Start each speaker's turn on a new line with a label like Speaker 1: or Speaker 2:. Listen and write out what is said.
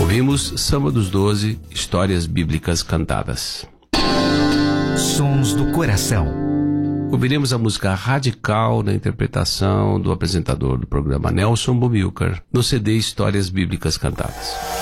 Speaker 1: Ouvimos Samba dos 12, Histórias Bíblicas Cantadas.
Speaker 2: Sons do Coração.
Speaker 1: Ouviremos a música Radical na interpretação do apresentador do programa Nelson Bumilcar no CD Histórias Bíblicas Cantadas.